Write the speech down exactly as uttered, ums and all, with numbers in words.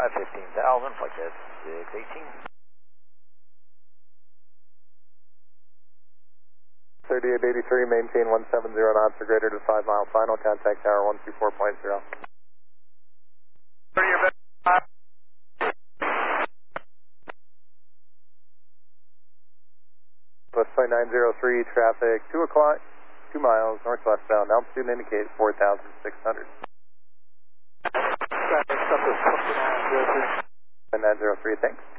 five, fifteen thousand, flight test six eighteen. thirty-eight eighty-three, maintain one seven zero knots or greater to five mile final, contact tower one two four point zero. West Point nine zero three, traffic two o'clock, two miles northwest bound, altitude indicate four thousand six hundred. nine zero three, thanks.